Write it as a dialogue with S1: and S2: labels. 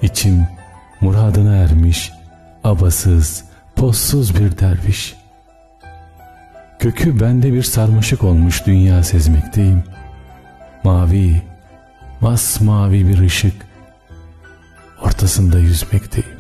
S1: İçim muradına ermiş, abasız, pozsuz bir derviş. Kökü bende bir sarmaşık olmuş dünya sezmekteyim. Mavi, masmavi bir ışık, ortasında yüzmekteyim.